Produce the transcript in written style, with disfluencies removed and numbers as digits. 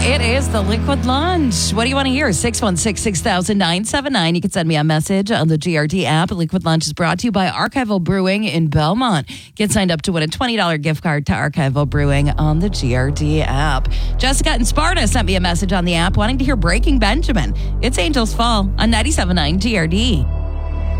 It is the Liquid Lunch. What do you want to hear? 616-6000-979. You can send me a message on the GRD app. Liquid Lunch is brought to you by Archival Brewing in Belmont. Get signed up to win a $20 gift card to Archival Brewing on the GRD app. Jessica in Sparta sent me a message on the app wanting to hear Breaking Benjamin. It's Angels Fall on 97.9 GRD.